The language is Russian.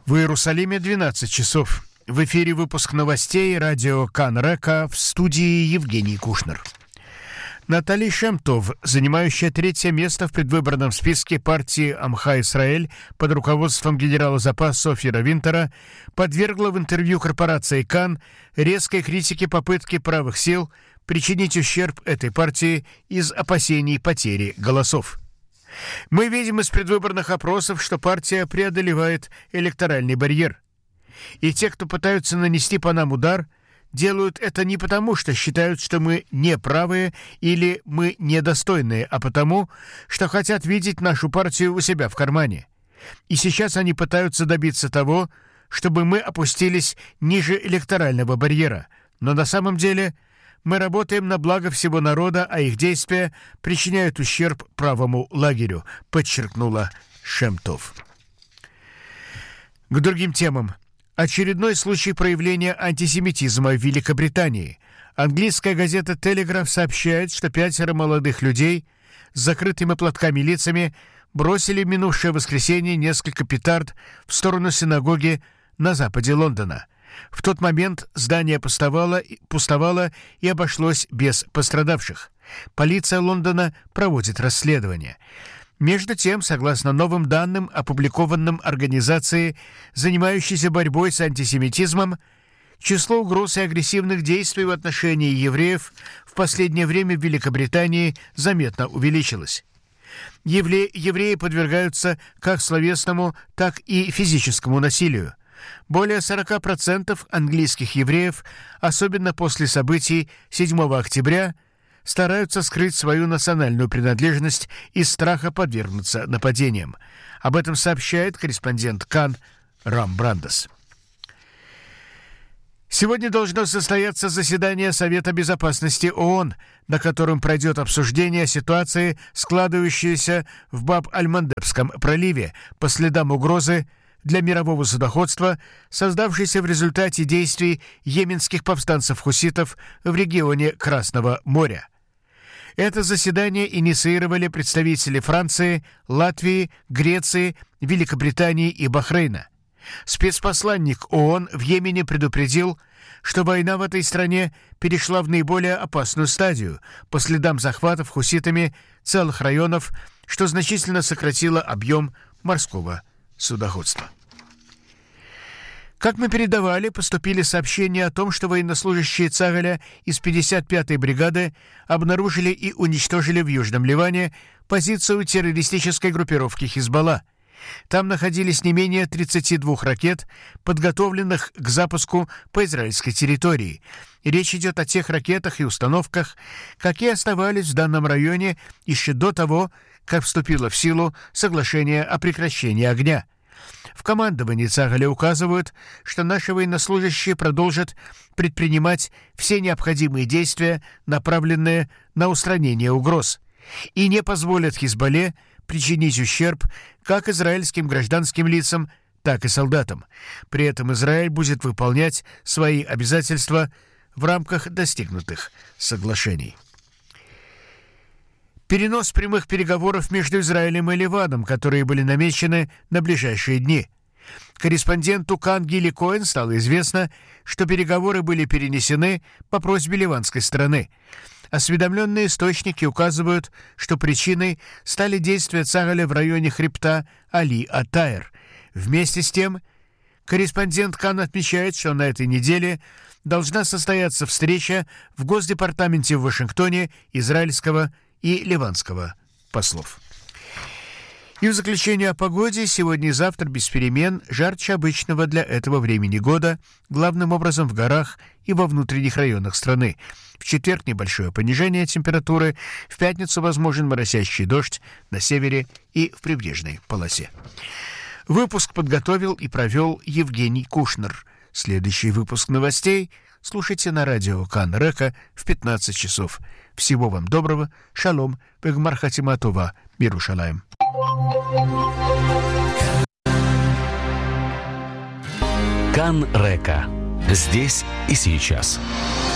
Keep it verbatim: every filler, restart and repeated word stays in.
В Иерусалиме двенадцать часов. В эфире выпуск новостей радио Кан Река, в студии Евгений Кушнер. Натали Шемтов, занимающая третье место в предвыборном списке партии Амха Исраэль под руководством генерала запаса Офира Винтера, подвергла в интервью корпорации Кан резкой критике попытки правых сил причинить ущерб этой партии из опасений потери голосов. Мы видим из предвыборных опросов, что партия преодолевает электоральный барьер. И те, кто пытаются нанести по нам удар, делают это не потому, что считают, что мы неправые или мы недостойные, а потому, что хотят видеть нашу партию у себя в кармане. И сейчас они пытаются добиться того, чтобы мы опустились ниже электорального барьера. Но на самом деле мы работаем на благо всего народа, а их действия причиняют ущерб правому лагерю, подчеркнула Шемтов. К другим темам. Очередной случай проявления антисемитизма в Великобритании. Английская газета «Телеграф» сообщает, что пятеро молодых людей с закрытыми платками лицами бросили в минувшее воскресенье несколько петард в сторону синагоги на западе Лондона. В тот момент здание пустовало, пустовало и обошлось без пострадавших. Полиция Лондона проводит расследование. Между тем, согласно новым данным, опубликованным организацией, занимающейся борьбой с антисемитизмом, число угроз и агрессивных действий в отношении евреев в последнее время в Великобритании заметно увеличилось. Евре- евреи подвергаются как словесному, так и физическому насилию. Более сорок процентов английских евреев, особенно после событий седьмого октября, стараются скрыть свою национальную принадлежность из страха подвергнуться нападениям. Об этом сообщает корреспондент Кан Рам Брандес. Сегодня должно состояться заседание Совета Безопасности ООН, на котором пройдет обсуждение ситуации, складывающейся в Баб-аль-Мандебском проливе по следам угрозы для мирового судоходства, создавшейся в результате действий йеменских повстанцев-хуситов в регионе Красного моря. Это заседание инициировали представители Франции, Латвии, Греции, Великобритании и Бахрейна. Спецпосланник ООН в Йемене предупредил, что война в этой стране перешла в наиболее опасную стадию по следам захватов хуситами целых районов, что значительно сократило объем морского судоходства. Как мы передавали, поступили сообщения о том, что военнослужащие Цагаля из пятьдесят пятой бригады обнаружили и уничтожили в Южном Ливане позицию террористической группировки «Хизбалла». Там находились не менее тридцати двух ракет, подготовленных к запуску по израильской территории. И речь идет о тех ракетах и установках, какие оставались в данном районе еще до того, как вступило в силу соглашение о прекращении огня. В командовании Цагаля указывают, что наши военнослужащие продолжат предпринимать все необходимые действия, направленные на устранение угроз, и не позволят Хизбалле причинить ущерб как израильским гражданским лицам, так и солдатам. При этом Израиль будет выполнять свои обязательства в рамках достигнутых соглашений. Перенос прямых переговоров между Израилем и Ливаном, которые были намечены на ближайшие дни. Корреспонденту Кан Гили Коэн стало известно, что переговоры были перенесены по просьбе ливанской стороны. Осведомленные источники указывают, что причиной стали действия Цагаля в районе хребта Али-Атайр. Вместе с тем, корреспондент Кан отмечает, что на этой неделе должна состояться встреча в Госдепартаменте в Вашингтоне израильского и ливанского послов. И в заключение о погоде. Сегодня и завтра без перемен, жарче обычного для этого времени года, главным образом в горах и во внутренних районах страны. В четверг небольшое понижение температуры, в пятницу возможен моросящий дождь на севере и в прибрежной полосе. Выпуск подготовил и провел Евгений Кушнер. Следующий выпуск новостей слушайте на радио Кан Река в пятнадцать часов. Всего вам доброго. Шалом. Вегмар хатима това. Иерушалаим. Кан Река. Здесь и сейчас.